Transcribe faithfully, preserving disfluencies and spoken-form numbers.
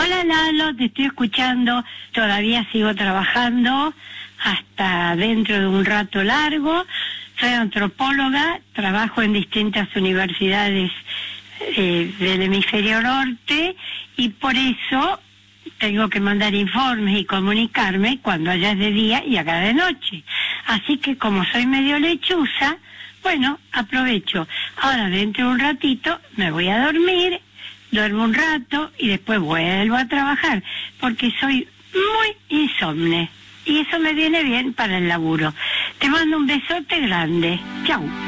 Hola Lalo, te estoy escuchando, todavía sigo trabajando hasta dentro de un rato largo. Soy antropóloga, trabajo en distintas universidades eh, del hemisferio norte y por eso tengo que mandar informes y comunicarme cuando allá es de día y acá de noche. Así que como soy medio lechuza, bueno, aprovecho. Ahora dentro de un ratito me voy a dormir, duermo un rato y después vuelvo a trabajar, porque soy muy insomne y eso me viene bien para el laburo. Te mando un besote grande. Chau.